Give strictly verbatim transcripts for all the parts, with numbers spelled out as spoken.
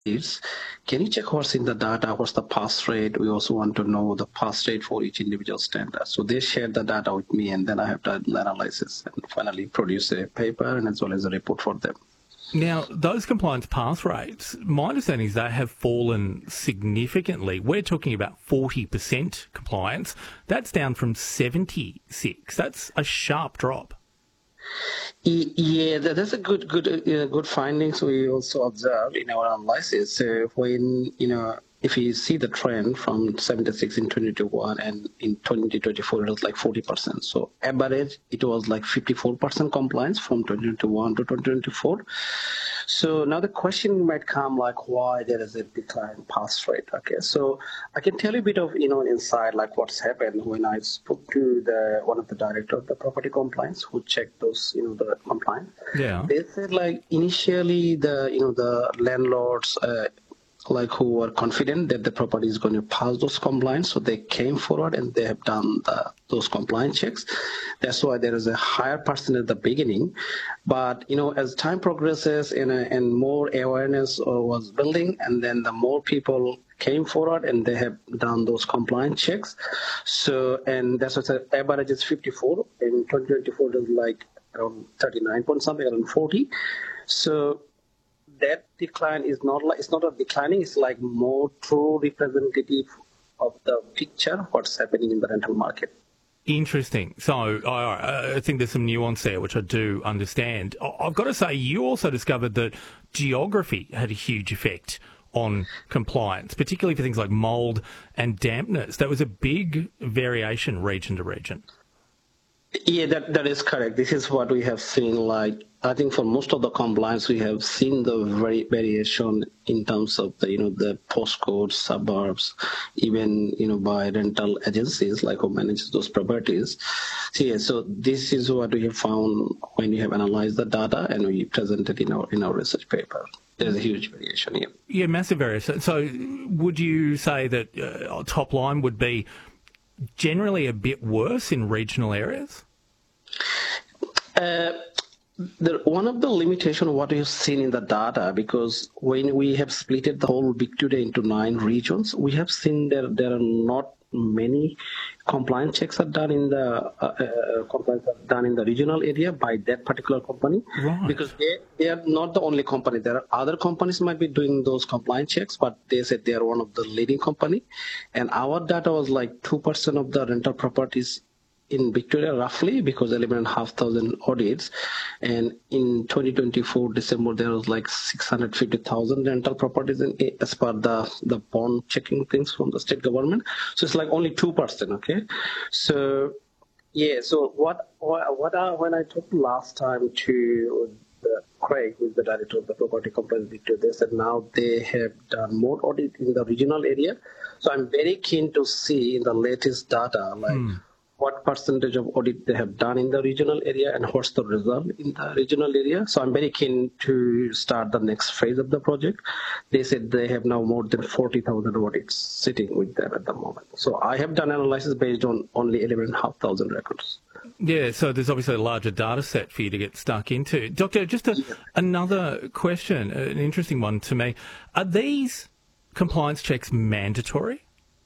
is, can you check what's in the data, what's the pass rate? We also want to know the pass rate for each individual standard. So they shared the data with me, and then I have done the analysis and finally produce a paper and as well as a report for them. Now, those compliance pass rates, my understanding is they have fallen significantly. We're talking about forty percent compliance. That's down from seventy-six. That's a sharp drop. Yeah, that's a good, good, uh, good findings we also observed in our analysis. So when, you know, if you see the trend from seventy-six in twenty twenty-one and in twenty twenty-four, it was like forty percent. So average, it was like fifty-four percent compliance from twenty twenty-one to twenty twenty-four. So now the question might come like, why there is a decline in pass rate? Okay, so I can tell you a bit of, you know, insight like what's happened when I spoke to the one of the director of the property compliance who checked those, you know, the compliance. Yeah. They said like initially the, you know, the landlords, uh, like who were confident that the property is going to pass those compliance, so they came forward and they have done the, those compliance checks. That's why there is a higher percent at the beginning. But you know, as time progresses and, uh, and more awareness uh, was building, and then the more people came forward and they have done those compliance checks. So and that's what the average is fifty-four. In twenty twenty-four, it was like around thirty-nine point something, around forty. So that decline is not like, it's not a declining, it's like more true representative of the picture, what's happening in the rental market. Interesting. So I, I think there's some nuance there, which I do understand. I've got to say, you also discovered that geography had a huge effect on compliance, particularly for things like mould and dampness. That was a big variation region to region. Yeah, that, that is correct. This is what we have seen. Like, I think for most of the compliance, we have seen the very variation in terms of the, you know, the postcodes, suburbs, even, you know, by rental agencies, like who manages those properties. So, yeah, so this is what we have found when we have analyzed the data and we presented in our, in our research paper. There's a huge variation here. Yeah, massive variation. So would you say that uh, top line would be generally a bit worse in regional areas? Uh, the, one of the limitations of what we've seen in the data, because when we have split the whole Victoria into nine regions, we have seen that there are not many compliance checks are done in the uh, uh, compliance are done in the regional area by that particular company. Right. Because they, they are not the only company. There are other companies might be doing those compliance checks, but they said they are one of the leading company. And our data was like two percent of the rental properties in Victoria, roughly, because eleven and a half thousand audits. And in twenty twenty-four December, there was like six hundred fifty thousand rental properties in, as per the, the bond checking things from the state government. So it's like only two percent, okay? So, yeah, so what, what, what I, when I talked last time to the Craig, who is the director of the property company Victoria, they said now they have done more audit in the regional area. So I'm very keen to see in the latest data, like, hmm. what percentage of audit they have done in the regional area and what's the result in the regional area. So I'm very keen to start the next phase of the project. They said they have now more than forty thousand audits sitting with them at the moment. So I have done analysis based on only eleven and a half thousand records. Yeah, so there's obviously a larger data set for you to get stuck into. Doctor, just a, yeah. another question, an interesting one to me. Are these compliance checks mandatory?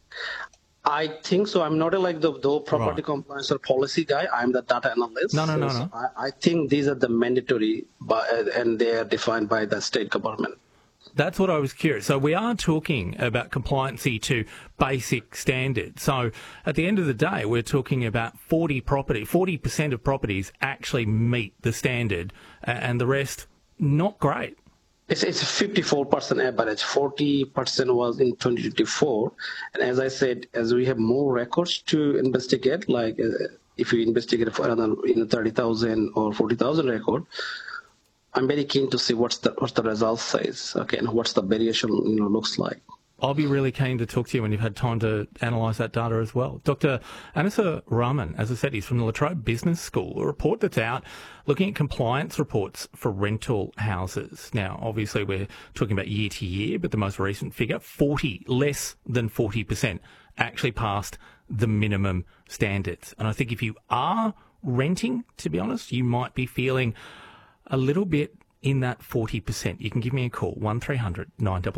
I think so. I'm not a, like the, the property right. compliance or policy guy. I'm the data analyst. No, no, so, no, no. So I, I think these are the mandatory, by, and they are defined by the state government. That's what I was curious. So we are talking about compliancy to basic standards. So at the end of the day, we're talking about forty property, forty percent of properties actually meet the standard, and the rest not great. It's, it's fifty-four percent average. forty percent was in twenty twenty-four. And as I said, as we have more records to investigate, like uh, if you investigate for another you know, thirty thousand or forty thousand record, I'm very keen to see what's the, what the result says, okay, and what's the variation you know, looks like. I'll be really keen to talk to you when you've had time to analyse that data as well. Doctor Anisa Rahman, as I said, he's from the La Trobe Business School, a report that's out looking at compliance reports for rental houses. Now, obviously, we're talking about year to year, but the most recent figure, forty, less than forty percent, actually passed the minimum standards. And I think if you are renting, to be honest, you might be feeling a little bit in that forty percent. You can give me a call, one three hundred nine